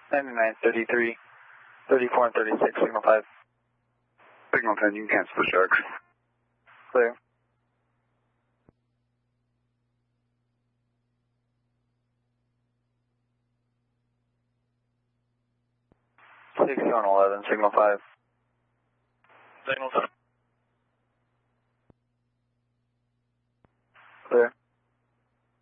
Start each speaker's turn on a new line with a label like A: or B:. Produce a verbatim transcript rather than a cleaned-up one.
A: ninety-nine, thirty-three, thirty-four, and thirty-six, signal five.
B: Signal ten, you can cancel the Sharks.
A: Clear. sixty-one eleven, signal five.
C: Signal ten.